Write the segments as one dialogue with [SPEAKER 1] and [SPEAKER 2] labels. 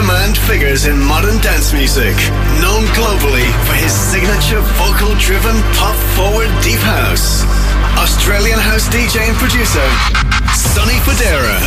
[SPEAKER 1] in-demand figures in modern dance music, known globally for his signature vocal-driven pop-forward deep house. Australian house DJ and producer, Sonny Fodera.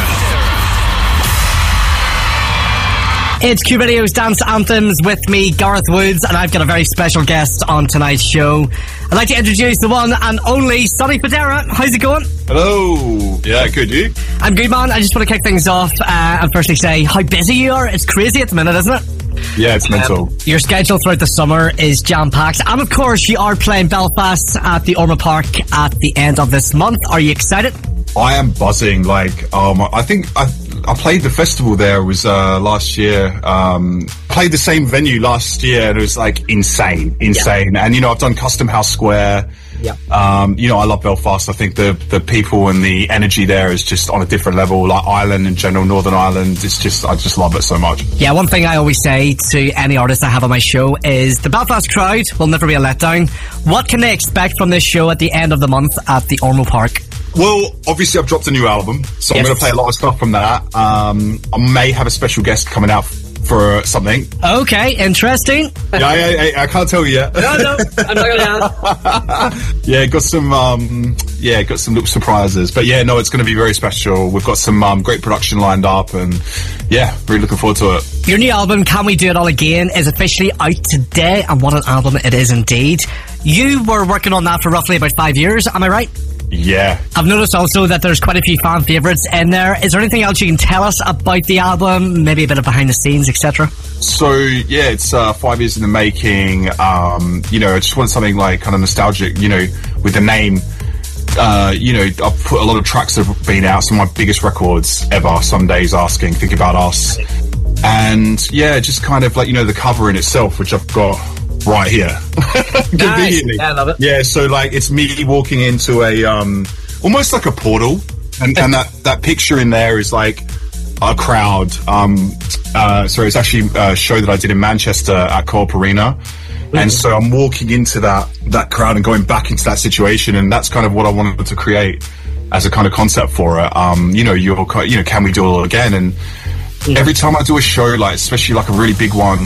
[SPEAKER 2] It's Q Radio's Dance Anthems with me, Gareth Woods, and I've got a very special guest on tonight's show. I'd like to introduce the one and only Sonny Fodera. How's it going?
[SPEAKER 3] Hello. Yeah, good, you?
[SPEAKER 2] I'm good, man. I just want to kick things off and firstly say how busy you are. It's crazy at the minute, isn't it?
[SPEAKER 3] Yeah, it's mental.
[SPEAKER 2] Your schedule throughout the summer is jam-packed. And of course, you are playing Belfast at the Ormeau Park at the end of this month. Are you excited?
[SPEAKER 3] I am buzzing. I think I played the festival there was last year. Played the same venue last year and it was insane. Yeah. And I've done Custom House Square. Yeah. I love Belfast. I think the people and the energy there is just on a different level. Like Ireland in general, Northern Ireland, I just love it so much.
[SPEAKER 2] Yeah, one thing I always say to any artist I have on my show is the Belfast crowd will never be a letdown. What can they expect from this show at the end of the month at the Ormeau Park?
[SPEAKER 3] Well, obviously I've dropped a new album, so I'm going to play a lot of stuff from that. I may have a special guest coming out for something. Okay,
[SPEAKER 2] interesting.
[SPEAKER 3] Yeah, I can't tell you yet.
[SPEAKER 2] No, I'm not going to ask.
[SPEAKER 3] Yeah, got some little surprises. But yeah, no, it's going to be very special. We've got some great production lined up and yeah, really looking forward to it.
[SPEAKER 2] Your new album, Can We Do It All Again, is officially out today, and what an album it is indeed. You were working on that for roughly about 5 years, am I right?
[SPEAKER 3] Yeah.
[SPEAKER 2] I've noticed also that there's quite a few fan favourites in there. Is there anything else you can tell us about the album? Maybe a bit of behind the scenes, etc.?
[SPEAKER 3] So, yeah, it's 5 years in the making. I just wanted something kind of nostalgic, with the name. I've put a lot of tracks that have been out, some of my biggest records ever, Some Days Asking, Think About Us. And, yeah, just kind of the cover in itself, which I've got right here.
[SPEAKER 2] Nice. Yeah, I love it.
[SPEAKER 3] Yeah, so it's me walking into a almost like a portal, and that picture in there is a crowd. It's actually a show that I did in Manchester at Co-op Arena. And so I'm walking into that crowd and going back into that situation, and that's kind of what I wanted to create as a kind of concept for it. Can we do it all again? And every time I do a show, especially a really big one,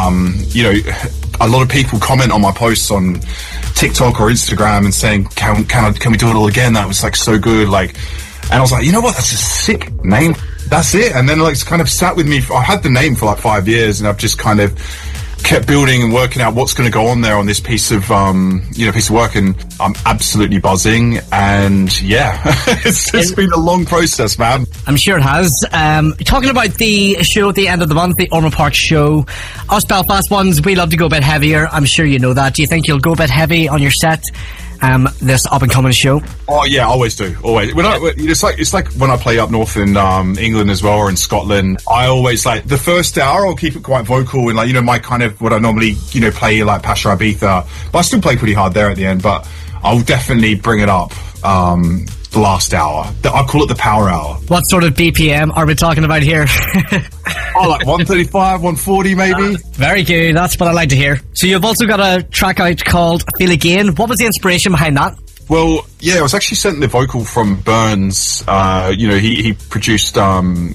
[SPEAKER 3] a lot of people comment on my posts on TikTok or Instagram and saying, can we do it all again? That was so good. And I was like, you know what? That's a sick name. That's it. And then it's kind of sat with me. I had the name for 5 years and I've just kind of kept building and working out what's going to go on there on this piece of work, and I'm absolutely buzzing. And yeah, it's been a long process, man.
[SPEAKER 2] I'm sure it has. Talking about the show at the end of the month, the Ormeau Park show, us Belfast ones, we love to go a bit heavier. I'm sure you know that. Do you think you'll go a bit heavy on your set? This up and coming show?
[SPEAKER 3] Oh yeah, always do. Always. It's like when I play up north in England as well, or in Scotland. I always the first hour I'll keep it quite vocal and my kind of what I normally play Pacha Ibiza, but I still play pretty hard there at the end. But I'll definitely bring it up the last hour. I call it the power hour.
[SPEAKER 2] What sort of BPM are we talking about here?
[SPEAKER 3] 135, 140 maybe.
[SPEAKER 2] Very good. That's what I like to hear. So you've also got a track out called Feel Again. What was the inspiration behind that?
[SPEAKER 3] Well, yeah, I was actually sent the vocal from Burns. He produced